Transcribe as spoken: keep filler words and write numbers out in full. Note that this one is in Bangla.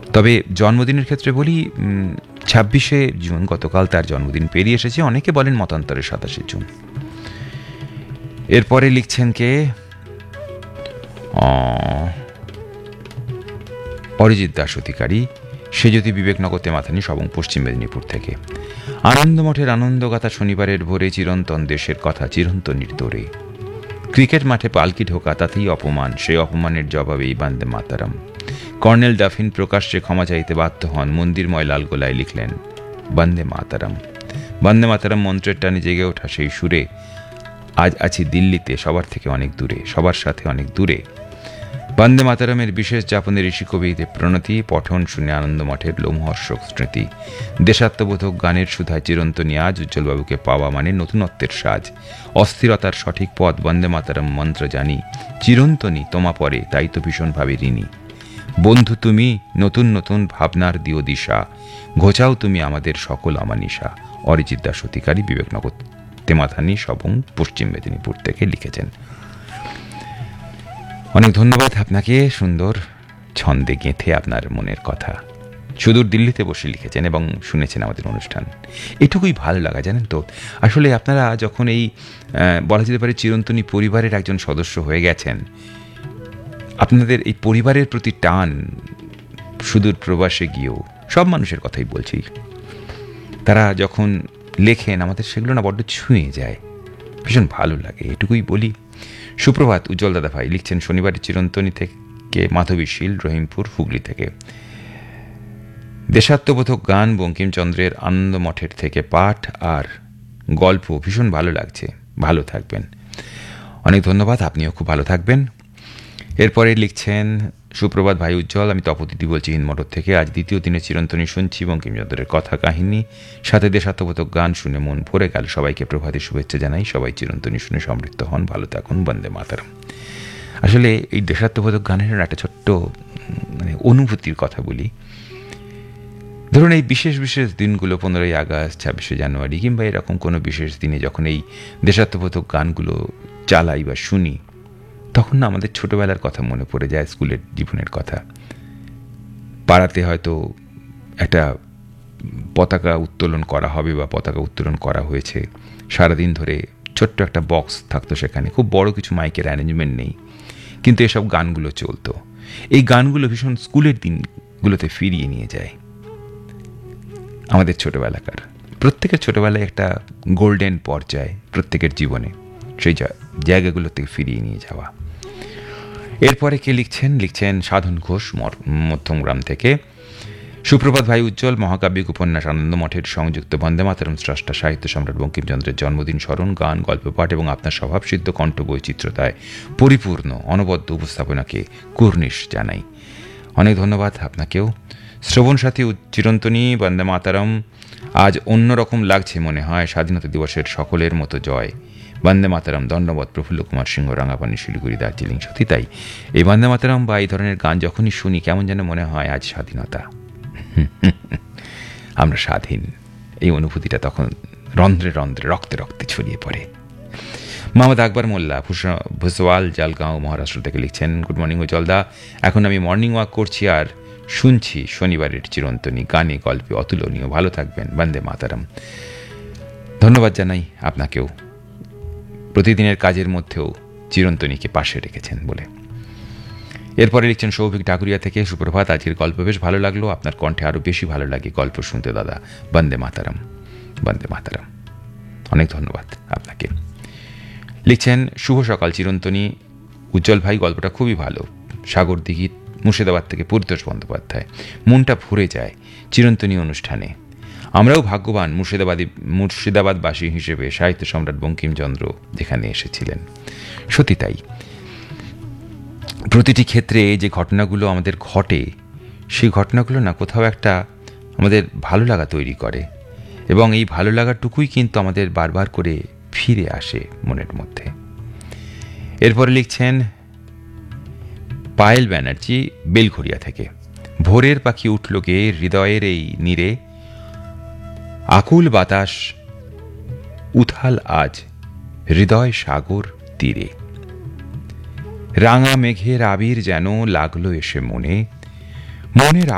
তবে জন্মদিনের ক্ষেত্রে বলি, ছাব্বিশে জুন গতকাল তার জন্মদিন পেরিয়ে এসেছে, অনেকে বলেন মতান্তরে সাতাশে জুন। এরপরে লিখছেন কে, অরিজিৎ দাস অধিকারী, সে যদি বিবেকনগর তেমাথানি সবং পশ্চিম মেদিনীপুর থেকে। আনন্দমঠের আনন্দগাথা শনিবারের ভোরে, চিরন্তন দেশের কথা চিরন্তনীর তোরে। ক্রিকেট মাঠে পালকি ঢোকা তাতেই অপমান, সেই অপমানের জবাবেই বন্দে মাতরম। কর্নেল ডাফিন প্রকাশ্যে ক্ষমা চাইতে বাধ্য হন, মন্দিরময় লালগোলায় লিখলেন বন্দে মাতরম। বন্দে মাতরম মন্ত্রের টানে জেগে ওঠা সেই সুরে আজ আছি দিল্লিতে, সবার থেকে অনেক দূরে, সবার সাথে অনেক দূরে। বন্দে মাতরমের বিশেষ যাপনের ঋষি কবিদের প্রণতি, পঠন শুনে আনন্দমঠের লোমহর্ষক স্মৃতি। দেশাত্মবোধক গানের সুধায় চিরন্তনী আজ, উজ্জ্বলবাবুকে পাওয়া মানে নতুনত্বের সাজ। অস্থিরতার সঠিক পথ বন্দে মাতরম মন্ত্র জানি, চিরন্তনী তোমা পরে তাই তো ভীষণভাবে ঋণী। বন্ধু তুমি নতুন নতুন ভাবনার দিও দিশা, ঘোচাও তুমি আমাদের সকল অমানিসা। অরিজিৎ দাস অধিকারী, বিবেকনগর তেমাথানি সবং পশ্চিম মেদিনীপুর থেকে লিখেছেন। অনেক ধন্যবাদ আপনাকে, সুন্দর ছন্দে গেঁথে আপনার মনের কথা সুদূর দিল্লিতে বসে লিখেছেন এবং শুনেছেন আমাদের অনুষ্ঠান। এটুকুই ভালো লাগা, জানেন তো। আসলে আপনারা যখন এই বলা যেতে পারে চিরন্তনী পরিবারের একজন সদস্য হয়ে গেছেন, আপনাদের এই পরিবারের প্রতি টান সুদূর প্রবাসে গিয়েও, সব মানুষের কথাই বলছি, তারা যখন লেখেন আমাদের সেগুলো না বড্ড ছুঁয়ে যায়, ভীষণ ভালো লাগে, এটুকুই বলি। সুপ্রভাত উজ্জ্বল দাদা ভাই, লিখছেন শনিবারের চিরন্তনী থেকে মাধবীশীল, রহিমপুর, হুগলি থেকে। দেশাত্মবোধক গান বঙ্কিমচন্দ্রের আনন্দমঠের থেকে পাঠ আর গল্প ভীষণ ভালো লাগছে, ভালো থাকবেন। অনেক ধন্যবাদ, আপনিও খুব ভালো থাকবেন। এরপরে লিখছেন সুপ্রভাত ভাই উজ্জ্বল, আমি তপতিথি বলছি হিন্দমটর থেকে। আজ দ্বিতীয় দিনে চিরন্তনী শুনছি, বঙ্কিমচন্দ্রের কথা কাহিনী সাথে দেশাত্মবোধক গান শুনে মন ভরে গেল। সবাইকে প্রভাতে শুভেচ্ছা জানাই, সবাই চিরন্তনী শুনে সমৃদ্ধ হন, ভালো থাকুন, বন্দে মাতরম। আসলে এই দেশাত্মবোধক গানের একটা ছোট্ট মানে অনুভূতির কথা বলি। ধরুন এই বিশেষ বিশেষ দিনগুলো, পনেরোই আগস্ট, ছাব্বিশে জানুয়ারি কিংবা এরকম কোনো বিশেষ দিনে যখন এই দেশাত্মবোধক গানগুলো চালাই বা শুনি, তখন না আমাদের ছোটবেলার কথা মনে পড়ে যায়, স্কুলের জীবনের কথা। পাড়াতে হয়তো একটা পতাকা উত্তোলন করা হবে বা পতাকা উত্তোলন করা হয়েছে, সারাদিন ধরে ছোট্ট একটা বক্স থাকতো, সেখানে খুব বড় কিছু মাইকের অ্যারেঞ্জমেন্ট নেই, কিন্তু এসব গানগুলো চলতো। এই গানগুলো ভীষণ স্কুলের দিনগুলোতে ফিরিয়ে নিয়ে যায় আমাদের ছোটবেলাকার। প্রত্যেকের ছোটবেলায় একটা গোল্ডেন পর্যায় প্রত্যেকের জীবনে, সেই জায়গাগুলো থেকে ফিরিয়ে নিয়ে যাওয়া। এরপরে কে লিখছেন, লিখছেন সাধন ঘোষ, মধ্যমগ্রাম থেকে। সুপ্রভাত ভাই উজ্জ্বল, মহাকাব্যিক উপন্যাস আনন্দমঠের সংযুক্ত বন্দে মাতরম স্রষ্টা সাহিত্য সম্রাট বঙ্কিমচন্দ্রের জন্মদিন স্মরণ, গান, গল্প পাঠ এবং আপনার স্বভাবসিদ্ধ কণ্ঠ বৈচিত্র্যতায় পরিপূর্ণ অনবদ্য উপস্থাপনাকে কুর্নিশ জানাই। অনেক ধন্যবাদ আপনাকেও। শ্রবণ সাথী চিরন্তনী বন্দে মাতরম আজ অন্যরকম লাগছে মনে হয়, স্বাধীনতা দিবসের সকলের মতো জয়। বন্দে মাতরম, ধন্যবাদ প্রফুল্ল কুমার সিংহ, রাঙাপানি, শিলিগুড়ি, দার্জিলিং। সত্যি তাই, এই বন্দে মাতরম বা এই ধরনের গান যখনই শুনি কেমন যেন মনে হয় আজ স্বাধীনতা, আমরা স্বাধীন, এই অনুভূতিটা তখন রন্ধ্রে রন্ধ্রে, রক্তে রক্তে ছড়িয়ে পড়ে। মোহাম্মদ আকবর মোল্লা, ভুসওয়াল, জালগাঁও, মহারাষ্ট্র থেকে লিখছেন, গুড মর্নিং উজ্জ্বলদা, এখন আমি মর্নিং ওয়াক করছি আর শুনছি শনিবারের চিরন্তনী, গানে গল্পে অতুলনীয়, ভালো থাকবেন, বন্দে মাতরম। ধন্যবাদ জানাই আপনাকেও, প্রতিদিনের কাজের মধ্যেও চিরন্তনীকে পাশে রেখেছেন বলে। এরপরে লিখছেন সৌভিক ঢাকুরিয়া থেকে, সুপ্রভাত, আজকের গল্প বেশ ভালো লাগলো, আপনার কণ্ঠে আরও বেশি ভালো লাগে গল্প শুনতে দাদা, বন্দে মাতরম, বন্দে মাতরম। অনেক ধন্যবাদ আপনাকে। লিখছেন শুভ সকাল চিরন্তনী উজ্জ্বল ভাই, গল্পটা খুবই ভালো। সাগর দিঘি, মুর্শিদাবাদ থেকে পরিতোষ বন্দ্যোপাধ্যায়। মনটা ভরে যায় চিরন্তনী অনুষ্ঠানে। আমরাও ভাগ্যবান মুর্শিদাবাদী মুর্শিদাবাদবাসী হিসেবে সাহিত্য সম্রাট বঙ্কিমচন্দ্র যেখানে এসেছিলেন। সত্যি তাই, প্রতিটি ক্ষেত্রে যে ঘটনাগুলো আমাদের ঘটে, সেই ঘটনাগুলো না কোথাও একটা আমাদের ভালো লাগা তৈরি করে, এবং এই ভালো লাগাটুকুই কিন্তু আমাদের বারবার করে ফিরে আসে মনের মধ্যে। এরপরে লিখছেন পায়েল ব্যানার্জি, বেলঘরিয়া থেকে। ভোরের পাখি উঠল গে হৃদয়ের এই নীরে, আকুল বাতাস উথাল আজ হৃদয় সাগর তীরে। রাঙা মেঘের আবির যেন লাগলো এসে মনে, মনের